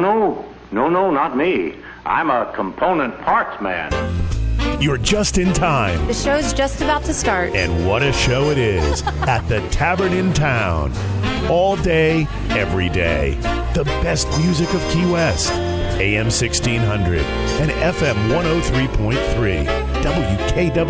No, not me. I'm a component parts man. You're just in time. The show's just about to start. And what a show it is at the Tavern in Town. All day, every day. The best music of Key West. AM 1600 and FM 103.3. WKW.